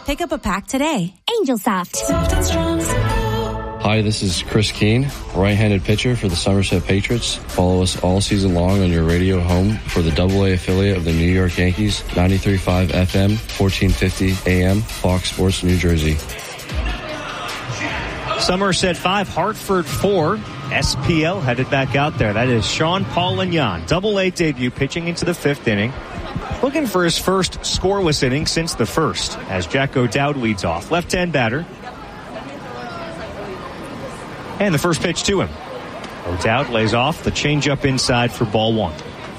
Pick up a pack today. Angel Soft. Hi, this is Chris Keene, right-handed pitcher for the Somerset Patriots. Follow us all season long on your radio home for the AA affiliate of the New York Yankees, 93.5 FM, 1450 AM, Fox Sports, New Jersey. Somerset 5, Hartford 4. SPL headed back out there. That is Sean Paul Lignon, AA debut, pitching into the 5th inning. Looking for his first scoreless inning since the first, as Jack O'Dowd leads off. Left-hand batter. And the first pitch to him. O'Dowd lays off the changeup inside for ball 1.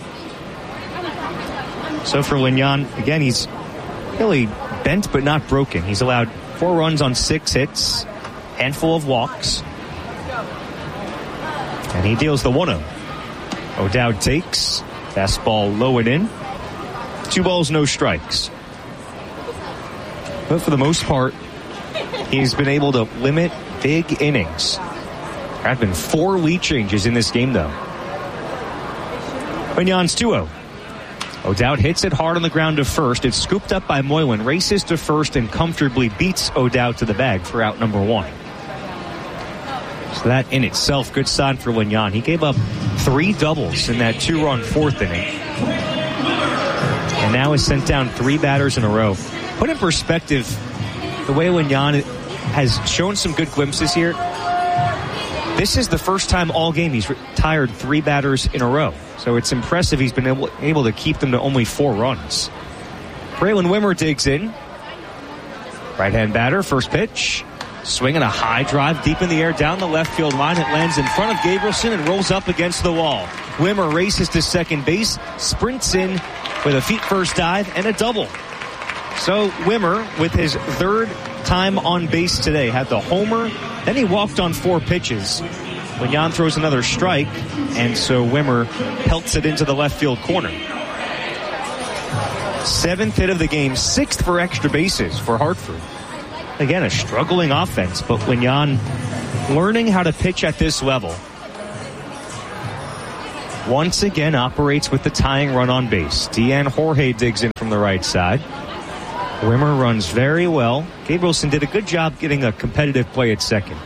So for Lignon, again, he's really bent but not broken. He's allowed 4 runs on 6 hits, handful of walks. And he deals the 1-0. O'Dowd takes. Fastball low and in. 2 balls, no strikes. But for the most part, he's been able to limit big innings. There have been 4 lead changes in this game, though. Lignon's 2-0. O'Dowd hits it hard on the ground to first. It's scooped up by Moylan, races to first, and comfortably beats O'Dowd to the bag for out number 1. So that in itself, good sign for Lignon. He gave up 3 doubles in that 2-run 4th inning. And now has sent down 3 batters in a row. Put in perspective, the way Lignon has shown some good glimpses here. This is the first time all game he's retired 3 batters in a row. So it's impressive he's been able to keep them to only 4 runs. Braylon Wimmer digs in. Right-hand batter, first pitch. Swinging a high drive deep in the air down the left field line. It lands in front of Gabrielson and rolls up against the wall. Wimmer races to second base, sprints in with a feet-first dive and a double. So Wimmer, with his 3rd time on base today, had the homer. Then he walked on 4 pitches. Lignon throws another strike, and so Wimmer pelts it into the left field corner. 7th hit of the game, 6th for extra bases for Hartford. Again, a struggling offense, but Lignon learning how to pitch at this level. Once again operates with the tying run on base. Deanne Jorge digs in from the right side. Wimmer runs very well. Gabrielson did a good job getting a competitive play at second.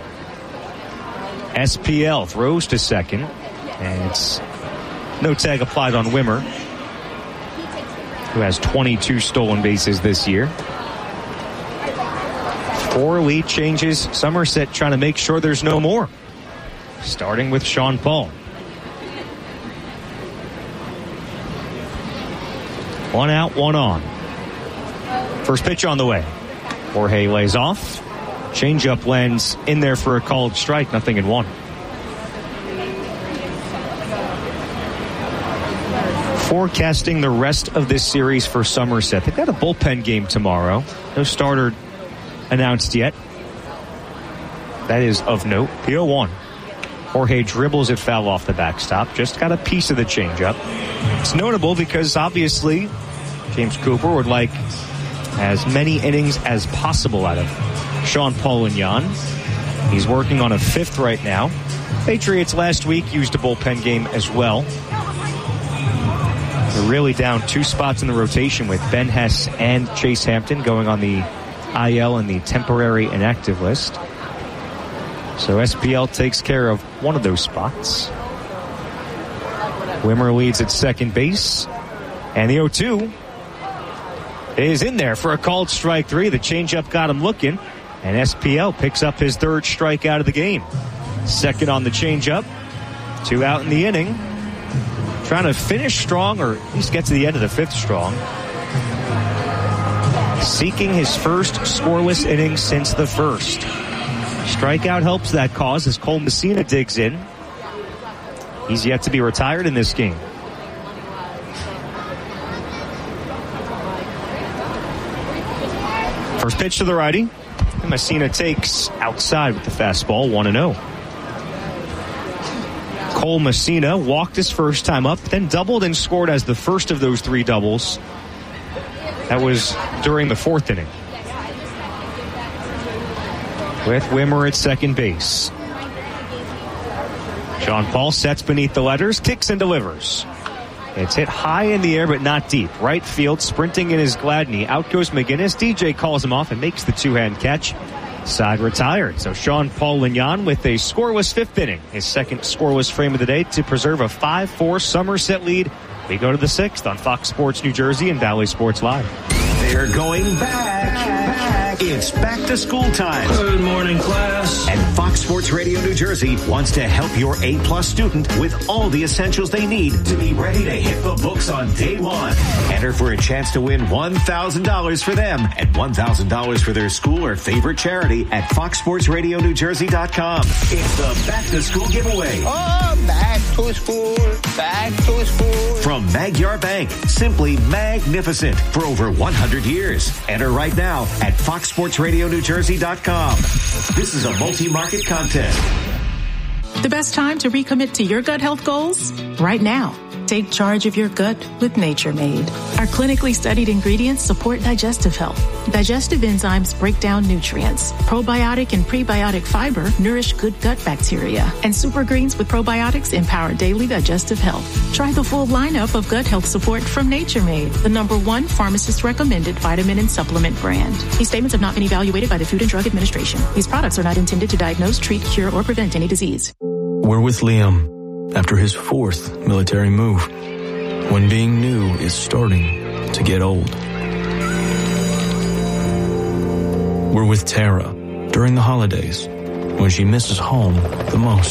SPL throws to second, and it's no tag applied on Wimmer, who has 22 stolen bases this year. 4 lead changes. Somerset trying to make sure there's no more. Starting with Sean Paul. 1 out, 1 on. First pitch on the way. Jorge lays off. Changeup lands in there for a called strike. 0-1. Forecasting the rest of this series for Somerset. They've got a bullpen game tomorrow. No starter announced yet. That is of note. The 0-1. Jorge dribbles it foul off the backstop. Just got a piece of the changeup. It's notable because obviously James Cooper would like as many innings as possible out of Sean Paul Lignon. He's working on a 5th right now. Patriots last week used a bullpen game as well. They're really down 2 spots in the rotation with Ben Hess and Chase Hampton going on the IL and the temporary inactive list. So SPL takes care of one of those spots. Wimmer leads at second base. And the 0-2 is in there for a called strike 3. The changeup got him looking. And SPL picks up his 3rd strikeout of the game. Second on the changeup. 2 out in the inning. Trying to finish strong, or at least get to the end of the 5th strong. Seeking his first scoreless inning since the first. Strikeout helps that cause as Cole Messina digs in. He's yet to be retired in this game. First pitch to the righty. And Messina takes outside with the fastball, 1-0. Cole Messina walked his first time up, then doubled and scored as the first of those 3 doubles. That was during the 4th inning. With Wimmer at second base. Sean Paul sets beneath the letters, kicks and delivers. It's hit high in the air, but not deep. Right field, sprinting in his Gladney. Out goes McGinnis. DJ calls him off and makes the two-hand catch. Side retired. So Jean-Paul Lignon with a scoreless fifth inning. His second scoreless frame of the day to preserve a 5-4 Somerset lead. We go to the sixth on Fox Sports New Jersey and Valley Sports Live. They're going back. It's back to school time. Good morning, class. And Fox Sports Radio New Jersey wants to help your A-plus student with all the essentials they need to be ready to hit the books on day one. Enter for a chance to win $1,000 for them and $1,000 for their school or favorite charity at foxsportsradionewjersey.com. It's the back to school giveaway. Oh, back to school, back to school. From Magyar Bank, simply magnificent for over 100 years. Enter right now at foxsportsradionewjersey.com. This is a multi-market contest. The best time to recommit to your gut health goals? Right now. Take charge of your gut with Nature Made. Our clinically studied ingredients support digestive health. Digestive enzymes break down nutrients. Probiotic and prebiotic fiber nourish good gut bacteria. And super greens with probiotics empower daily digestive health. Try the full lineup of gut health support from Nature Made, the #1 pharmacist-recommended vitamin and supplement brand. These statements have not been evaluated by the Food and Drug Administration. These products are not intended to diagnose, treat, cure, or prevent any disease. We're with Liam after his 4th military move, when being new is starting to get old. We're with Tara during the holidays, when she misses home the most.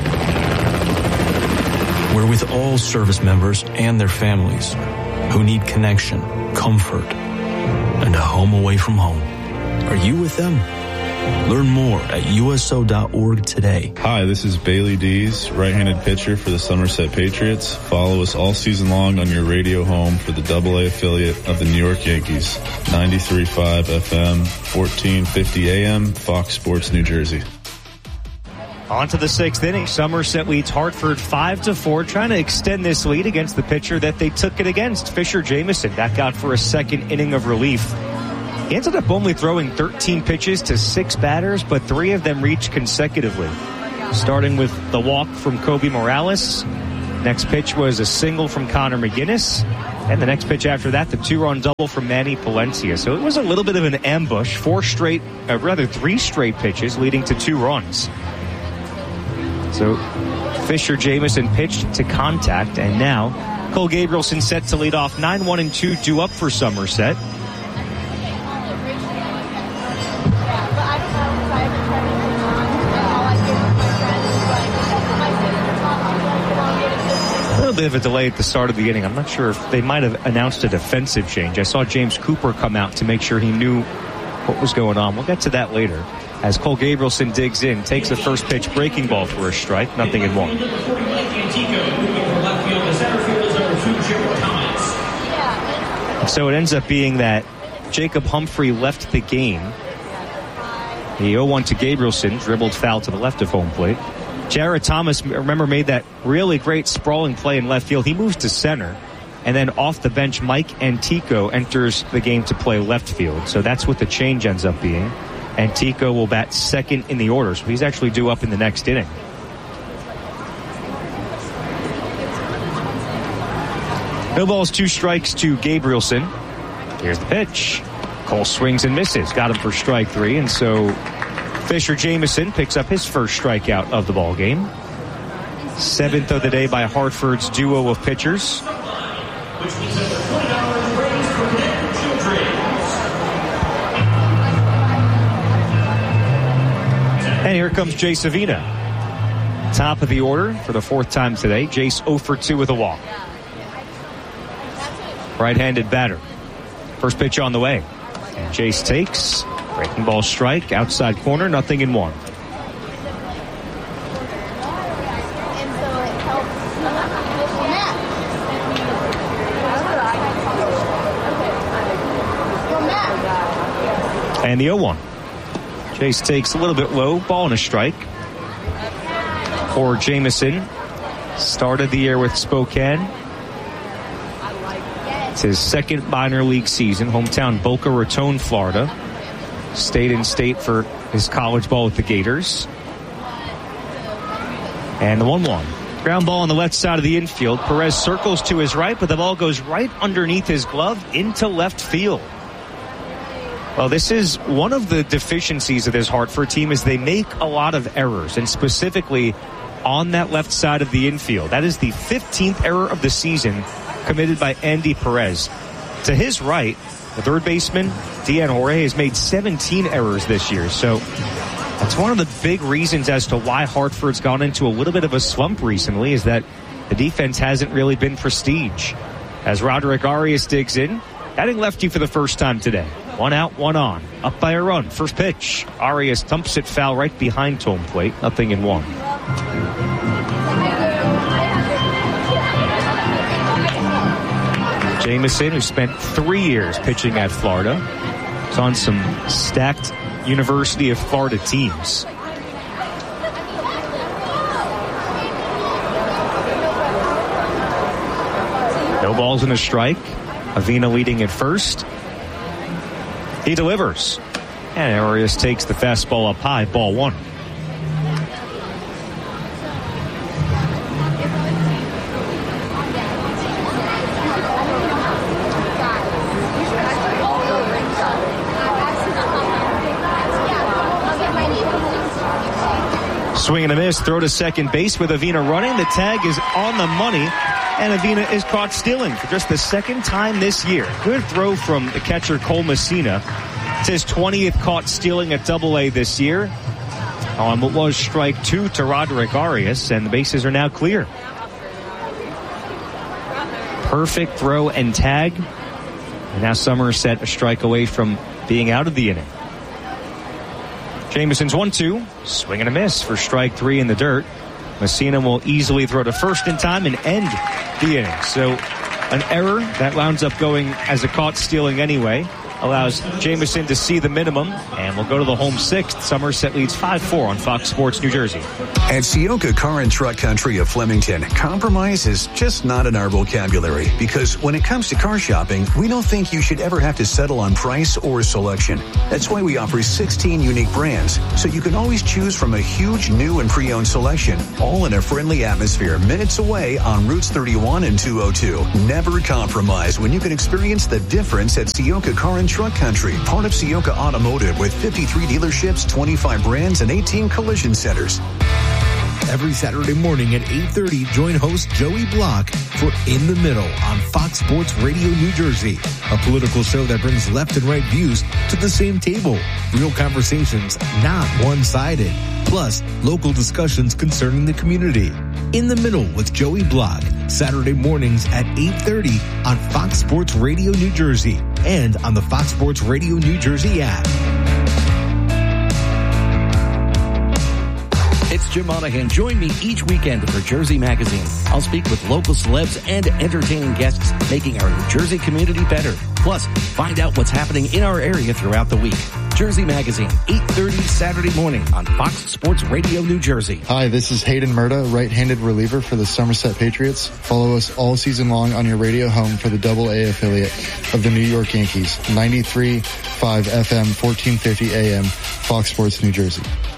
We're with all service members and their families who need connection, comfort, and a home away from home. Are you with them? Learn more at USO.org today. Hi, this is Bailey Dees, right-handed pitcher for the Somerset Patriots. Follow us all season long on your radio home for the AA affiliate of the New York Yankees. 93.5 FM, 1450 AM, Fox Sports New Jersey. On to the sixth inning. Somerset leads Hartford 5-4, trying to extend this lead against the pitcher that they took it against, Fisher Jamison, back out for a second inning of relief. He ended up only throwing 13 pitches to 6 batters, but 3 of them reached consecutively. Starting with the walk from Kobe Morales. Next pitch was a single from Connor McGinnis. And the next pitch after that, the 2-run double from Manny Palencia. So it was a little bit of an ambush. 3 straight pitches leading to 2 runs. So Fisher Jamison pitched to contact, and now Cole Gabrielson set to lead off. 9-1-2 due up for Somerset. A little bit of a delay at the start of the inning. I'm not sure if they might have announced a defensive change. I saw James Cooper come out to make sure he knew what was going on. We'll get to that later. As Cole Gabrielson digs in, takes the first pitch, breaking ball for a strike, 0-1. So it ends up being that Jacob Humphrey left the game. The 0-1 to Gabrielson, dribbled foul to the left of home plate. Jared Thomas, remember, made that really great sprawling play in left field. He moves to center. And then off the bench, Mike Antico enters the game to play left field. So that's what the change ends up being. Antico will bat second in the order, so he's actually due up in the next inning. No balls, 2 strikes to Gabrielson. Here's the pitch. Cole swings and misses. Got him for strike 3, and so Fisher Jamison picks up his first strikeout of the ball game. 7th of the day by Hartford's duo of pitchers. And here comes Jay Savina. Top of the order for the 4th time today. Jace 0 for 2 with a walk. Right-handed batter. First pitch on the way. And Jace takes. Breaking ball strike. Outside corner. 0-1. And the 0-1. Jace takes a little bit low, ball and a strike. For Jamison, started the year with Spokane. It's his second minor league season, hometown Boca Raton, Florida. Stayed in state for his college ball with the Gators. And the 1-1. Ground ball on the left side of the infield. Perez circles to his right, but the ball goes right underneath his glove into left field. Well, this is one of the deficiencies of this Hartford team is they make a lot of errors, and specifically on that left side of the infield. That is the 15th error of the season committed by Andy Perez. To his right, the third baseman, Dean Jorge, has made 17 errors this year. So that's one of the big reasons as to why Hartford's gone into a little bit of a slump recently is that the defense hasn't really been prestige. As Roderick Arias digs in, batting lefty for the first time today. 1 out, 1 on. Up by a run. First pitch. Arias thumps it foul right behind home plate. 0-1. Jameson, who spent 3 years pitching at Florida, is on some stacked University of Florida teams. No balls and a strike. Avina leading at first. He delivers. And Arias takes the fastball up high, ball 1. Swing and a miss, throw to second base with Avina running. The tag is on the money, and Avina is caught stealing for just the second time this year. Good throw from the catcher Cole Messina. It's his 20th caught stealing at Double-A this year. On what was strike 2 to Roderick Arias, and the bases are now clear. Perfect throw and tag. And now Somerset a strike away from being out of the inning. Jameson's 1-2. Swing and a miss for strike 3 in the dirt. Messina will easily throw to first in time and end the inning. So an error that winds up going as a caught stealing anyway allows Jameson to see the minimum, and we'll go to the home 6th. Somerset leads 5-4 on Fox Sports New Jersey. At Ciocca Car and Truck Country of Flemington, compromise is just not in our vocabulary, because when it comes to car shopping, we don't think you should ever have to settle on price or selection. That's why we offer 16 unique brands, so you can always choose from a huge new and pre-owned selection, all in a friendly atmosphere minutes away on Routes 31 and 202. Never compromise when you can experience the difference at Ciocca Car and Truck Country, part of Ciocca Automotive, with 53 dealerships, 25 brands, and 18 collision centers. Every Saturday morning at 8:30, join host Joey Block for In the Middle on Fox Sports Radio New Jersey, a political show that brings left and right views to the same table. Real conversations, not one-sided. Plus, local discussions concerning the community. In the Middle with Joey Block, Saturday mornings at 8:30 on Fox Sports Radio New Jersey and on the Fox Sports Radio New Jersey app. It's Jim Monahan. Join me each weekend for Jersey Magazine. I'll speak with local celebs and entertaining guests, making our New Jersey community better. Plus, find out what's happening in our area throughout the week. Jersey Magazine, 8:30 Saturday morning on Fox Sports Radio New Jersey. Hi, this is Hayden Murda, right-handed reliever for the Somerset Patriots. Follow us all season long on your radio home for the Double-A affiliate of the New York Yankees. 93.5 FM, 1450 AM, Fox Sports New Jersey.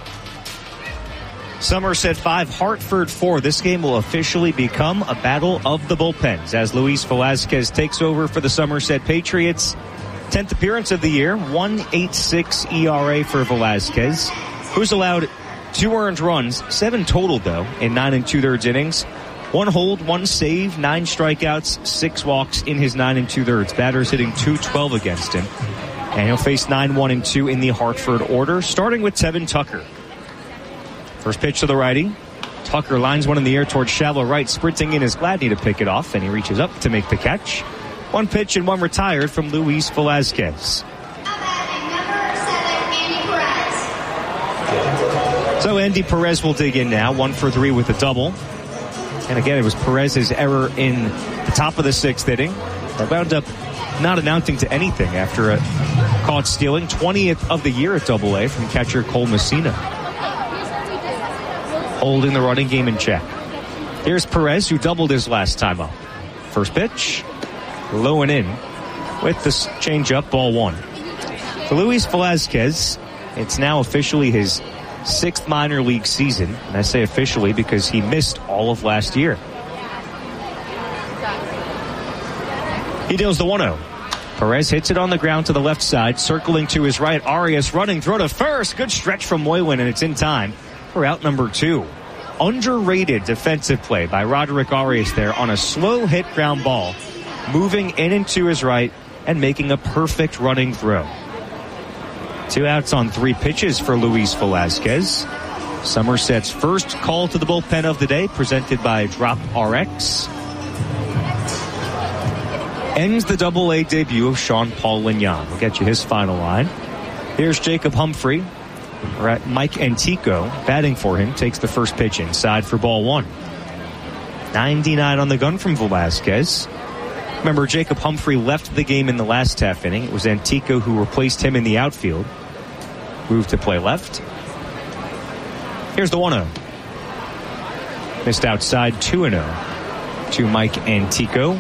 Somerset 5, Hartford 4. This game will officially become a battle of the bullpens as Luis Velazquez takes over for the Somerset Patriots. 10th appearance of the year, 1.86 ERA for Velazquez, who's allowed 2 earned runs, 7 total though, in 9 2/3 innings. 1 hold, 1 save, 9 strikeouts, 6 walks in his 9 2/3. Batters hitting .212 against him. And he'll face 9-1-2 in the Hartford order, starting with Tevin Tucker. First pitch to the righty. Tucker lines one in the air towards shallow right. Sprinting in is Gladney to pick it off, and he reaches up to make the catch. 1 pitch and 1 retired from Luis Velazquez. So Andy Perez will dig in now. 1 for 3 with a double. And again, it was Perez's error in the top of the 6th inning that wound up not amounting to anything after a caught stealing. 20th of the year at Double-A from catcher Cole Messina. Holding the running game in check. Here's Perez, who doubled his last time up. First pitch, low and in with the changeup, ball 1. For Luis Velazquez, it's now officially his 6th minor league season. And I say officially because he missed all of last year. He deals the 1-0. Perez hits it on the ground to the left side, circling to his right. Arias running, throw to first. Good stretch from Moylan, and it's in time for out number 2. Underrated defensive play by Roderick Arias there on a slow hit ground ball, moving in and to his right and making a perfect running throw. 2 outs on 3 pitches for Luis Velazquez. Somerset's first call to the bullpen of the day, presented by Drop RX. Ends the Double-A debut of Sean-Paul Lignon. We'll get you his final line. Here's Jacob Humphrey. Mike Antico batting for him. Takes the first pitch inside for ball 1. 99 on the gun from Velazquez. Remember, Jacob Humphrey left the game in the last half inning. It was Antico who replaced him in the outfield. Moved to play left. Here's the 1-0. Missed outside 2-0 to Mike Antico.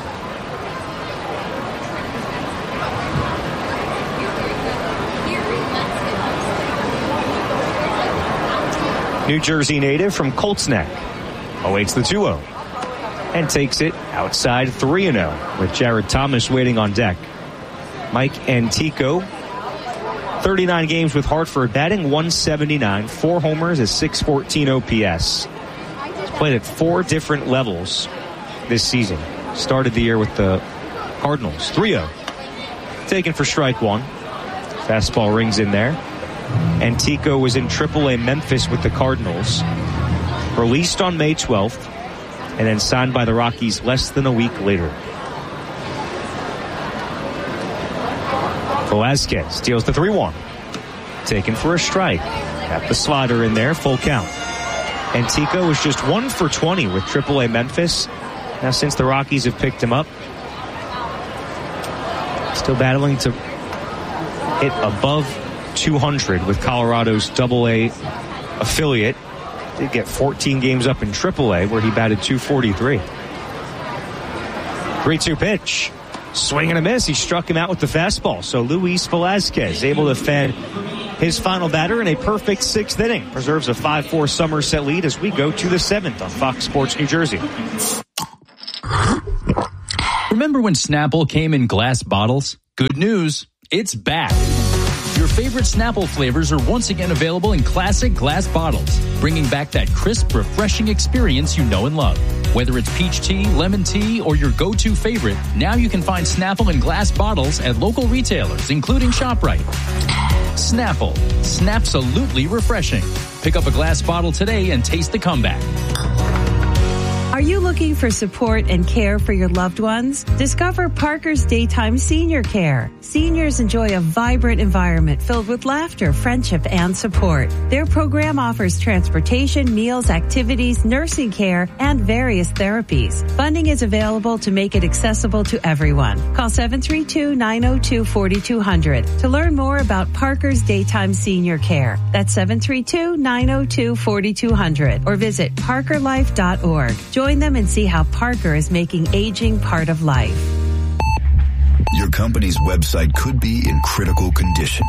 New Jersey native from Colts Neck awaits the 2-0 and takes it outside 3-0 with Jared Thomas waiting on deck. Mike Antico, 39 games with Hartford, batting .179, 4 homers, a .614 OPS. He's played at 4 different levels this season. Started the year with the Cardinals. 3-0. Taken for strike 1. Fastball rings in there. Antico was in AAA Memphis with the Cardinals. Released on May 12th. And then signed by the Rockies less than a week later. Velazquez deals the 3-1. Taken for a strike. Got the slider in there, full count. Antico was just 1 for 20 with AAA Memphis. Now since the Rockies have picked him up, still battling to hit above 200 with Colorado's AA affiliate. Did get 14 games up in AAA where he batted .243. 3-2 pitch. Swing and a miss. He struck him out with the fastball. So Luis Velazquez able to fend his final batter in a perfect 6th inning. Preserves a 5-4 Somerset lead as we go to the 7th on Fox Sports New Jersey. Remember when Snapple came in glass bottles? Good news. It's back. Your favorite Snapple flavors are once again available in classic glass bottles, bringing back that crisp, refreshing experience you know and love. Whether it's peach tea, lemon tea, or your go-to favorite, now you can find Snapple in glass bottles at local retailers, including ShopRite. Snapple. Snapsolutely refreshing. Pick up a glass bottle today and taste the comeback. Are you looking for support and care for your loved ones? Discover Parker's Daytime Senior Care. Seniors enjoy a vibrant environment filled with laughter, friendship, and support. Their program offers transportation, meals, activities, nursing care, and various therapies. Funding is available to make it accessible to everyone. Call 732-902-4200 to learn more about Parker's Daytime Senior Care. That's 732-902-4200 or visit parkerlife.org. Join them and see how Parker is making aging part of life. Your company's website could be in critical condition.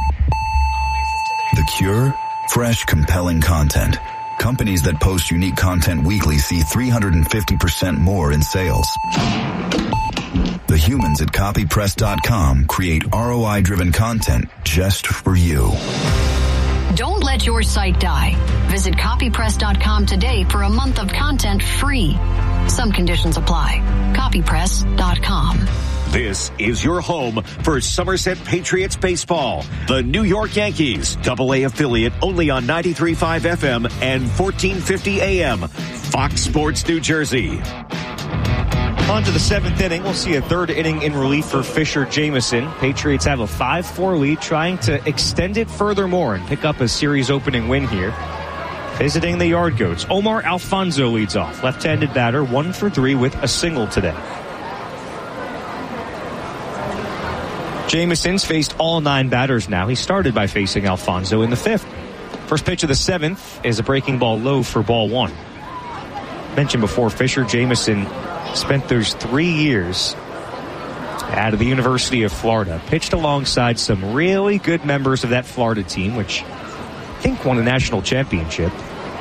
The cure? Fresh, compelling content. Companies that post unique content weekly see 350% more in sales. The humans at copypress.com create ROI-driven content just for you. Don't let your site die. Visit copypress.com today for a month of content free. Some conditions apply. Copypress.com. This is your home for Somerset Patriots baseball. The New York Yankees, AA affiliate, only on 93.5 FM and 1450 AM. Fox Sports New Jersey. On to the 7th inning. We'll see a 3rd inning in relief for Fisher Jameson. Patriots have a 5-4 lead, trying to extend it furthermore and pick up a series opening win here. Visiting the Yard Goats, Omar Alfonso leads off. Left-handed batter, 1 for 3 with a single today. Jameson's faced all 9 batters now. He started by facing Alfonso in the 5th. First pitch of the 7th is a breaking ball low for ball 1. Mentioned before, Fisher Jameson spent those 3 years out of the University of Florida. Pitched alongside some really good members of that Florida team, which think won a national championship.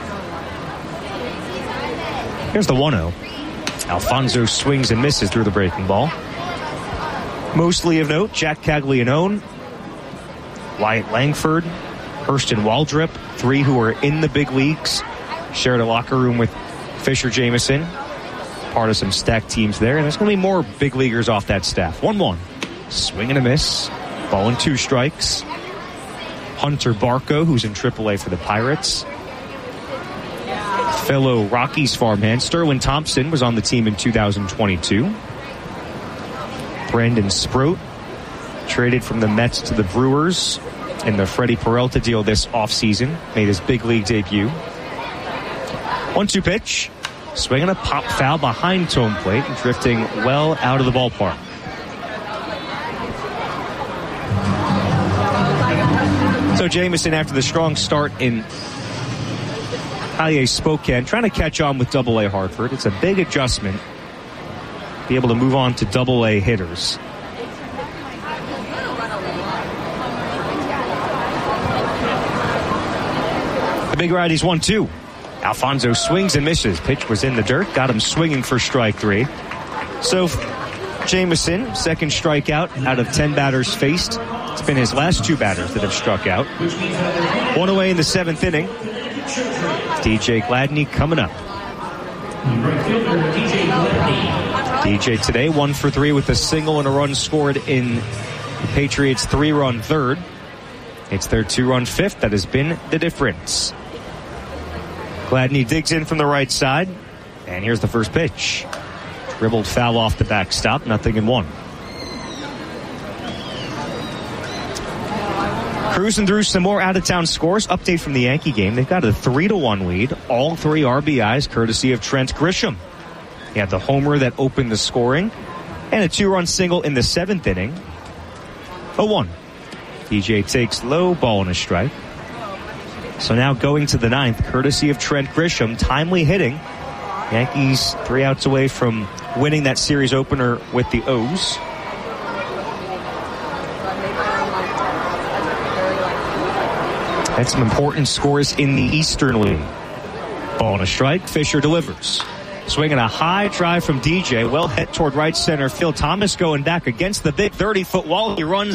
Here's the 1-0. Alfonso swings and misses through the breaking ball. Mostly of note, Jack Caglianone, Wyatt Langford, Hurston Waldrop, 3 who are in the big leagues, shared a locker room with Fisher Jameson, part of some stacked teams there, and there's going to be more big leaguers off that staff. 1-1. Swing and a miss. Ball and 2 strikes. Hunter Barco, who's in AAA for the Pirates. Fellow Rockies farmhand Sterling Thompson was on the team in 2022. Brandon Sproat traded from the Mets to the Brewers in the Freddie Peralta deal this offseason. Made his big league debut. 1-2 pitch. Swinging a pop foul behind home plate and drifting well out of the ballpark. So Jameson, after the strong start in Halle Spokane, trying to catch on with AA Hartford. It's a big adjustment. Be able to move on to AA hitters. The big righty's 1-2. Alfonso swings and misses. Pitch was in the dirt. Got him swinging for strike 3. So Jameson, second strikeout out of 10 batters faced. It's been his last 2 batters that have struck out. 1 away in the 7th inning. DJ Gladney coming up. DJ today 1 for 3 with a single and a run scored in the Patriots' 3-run third. It's their 2-run 5th that has been the difference. Gladney digs in from the right side, and here's the first pitch. Dribbled foul off the backstop, 0-1. Cruising through some more out-of-town scores. Update from the Yankee game. They've got a 3-1 lead. All 3 RBIs courtesy of Trent Grisham. He had the homer that opened the scoring, and a 2-run single in the 7th inning. 0-1. DJ takes low, ball and a strike. So now going to the 9th, courtesy of Trent Grisham, timely hitting. Yankees 3 outs away from winning that series opener with the O's. Had some important scores in the Eastern League. Ball and a strike, Fisher delivers. Swinging a high drive from DJ, well hit toward right center field. Thomas going back against the big 30-foot wall. He runs